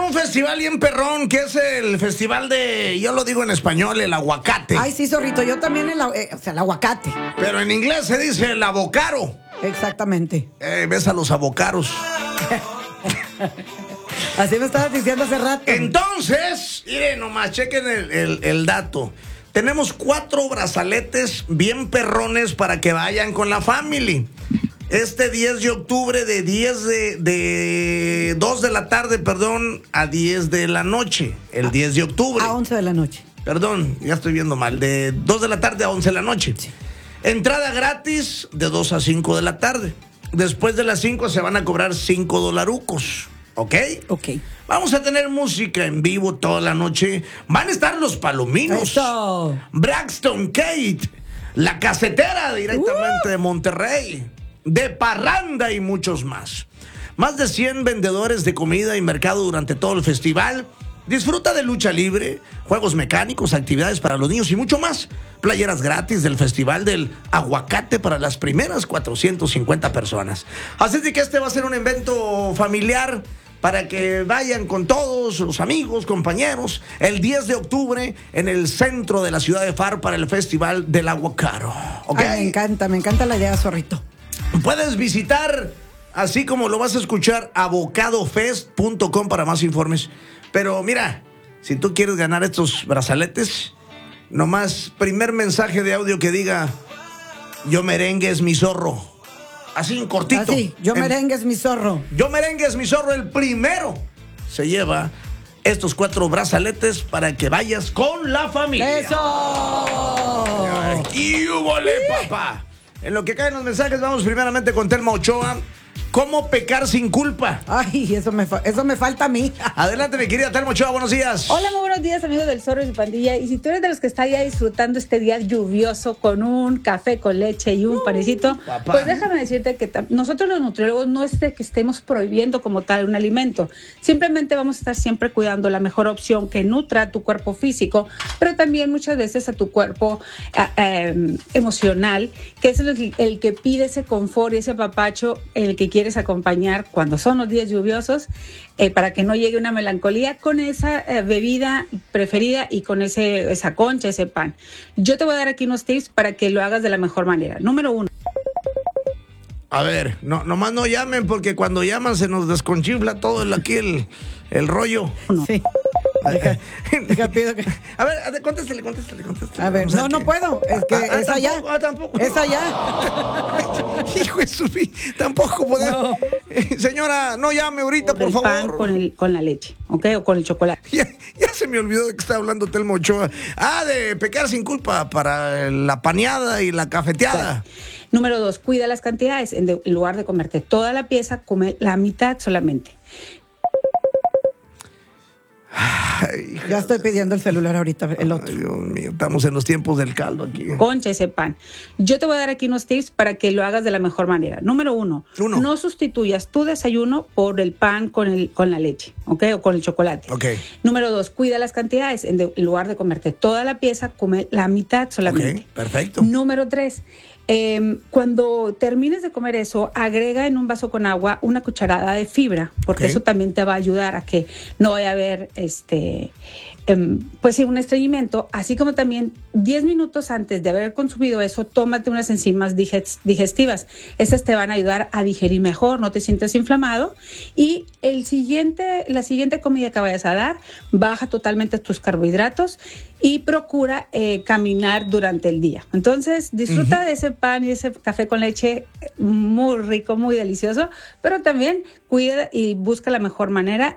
un festival bien perrón, que es el festival de, yo lo digo en español, el aguacate. Ay, sí, zorrito, yo también el aguacate. Pero en inglés se dice el abocaro. Exactamente. Ves a los abocaros. Así me estabas diciendo hace rato. Entonces, miren nomás, chequen el dato. Tenemos 4 brazaletes bien perrones para que vayan con la family. Este 10 de octubre de 2 de la tarde, a 10 de la noche. El 10 de octubre. A 11 de la noche. Perdón, ya estoy viendo mal. De 2 de la tarde a 11 de la noche. Sí. Entrada gratis de 2 a 5 de la tarde. Después de las 5 se van a cobrar $5. ¿Ok? Ok. Vamos a tener música en vivo toda la noche. Van a estar los Palominos. Eso. Braxton Kate. La Casetera directamente de Monterrey. De Parranda y muchos más. Más de 100 vendedores de comida y mercado durante todo el festival. Disfruta de lucha libre, juegos mecánicos, actividades para los niños y mucho más. Playeras gratis del Festival del Aguacate para las primeras 450 personas. Así de que este va a ser un evento familiar para que vayan con todos los amigos, compañeros, el 10 de octubre en el centro de la ciudad de Faro para el Festival del Aguacaro. ¿Okay? Ay, me encanta la idea, zorrito. Puedes visitar, así como lo vas a escuchar, abocadofest.com para más informes. Pero mira, si tú quieres ganar estos brazaletes, nomás primer mensaje de audio que diga: yo merengue es mi zorro. Así en cortito. Así, yo merengue es mi zorro. Yo merengue es mi zorro, el primero se lleva estos 4 brazaletes para que vayas con la familia. ¡Eso! ¡Y húbole, papá! En lo que caen los mensajes, vamos primeramente con Telma Ochoa. ¿Cómo pecar sin culpa? Ay, eso me falta a mí. Adelante, mi querida Telma Ochoa, buenos días. Hola, muy buenos días, amigos del Zorro y su pandilla. Y si tú eres de los que está ya disfrutando este día lluvioso con un café con leche y un panecito, papá. Pues déjame decirte que nosotros los nutriólogos no es de que estemos prohibiendo como tal un alimento. Simplemente vamos a estar siempre cuidando la mejor opción que nutra a tu cuerpo físico, pero también muchas veces a tu cuerpo emocional, que es el que pide ese confort y ese papacho, el que quieres acompañar cuando son los días lluviosos, para que no llegue una melancolía con esa bebida preferida y con esa concha, ese pan. Yo te voy a dar aquí unos tips para que lo hagas de la mejor manera. Número 1. A ver, nomás no llamen, porque cuando llaman se nos desconchifla todo aquí el rollo. Sí. Pido que... A ver, contéstale. A ver, no puedo. Es que es allá. Tampoco. Es allá. Hijo de su vida, tampoco podemos. No. Señora, no llame ahorita, por favor. Pan con la leche, ¿ok? O con el chocolate. Ya se me olvidó de que está hablando Telma Ochoa. De pecar sin culpa para la paneada y la cafeteada. Sí. Número 2, cuida las cantidades. En lugar de comerte toda la pieza, come la mitad solamente. Ay, ya estoy pidiendo el celular ahorita, el otro. Ay, Dios mío, estamos en los tiempos del caldo aquí. Concha ese pan. Yo te voy a dar aquí unos tips para que lo hagas de la mejor manera. Número 1, no sustituyas tu desayuno por el pan con la leche, ¿ok? O con el chocolate. Okay. Número 2, cuida las cantidades. En lugar de comerte toda la pieza, come la mitad solamente. Okay, perfecto. Número 3, cuando termines de comer eso, agrega en un vaso con agua una cucharada de fibra, porque eso también te va a ayudar a que no vaya a haber un estreñimiento, así como también 10 minutos antes de haber consumido eso, tómate unas enzimas digestivas. Esas te van a ayudar a digerir mejor, no te sientes inflamado. Y la siguiente comida que vayas a dar, baja totalmente tus carbohidratos y procura caminar durante el día. Entonces, disfruta de ese pan y ese café con leche muy rico, muy delicioso, pero también cuida y busca la mejor manera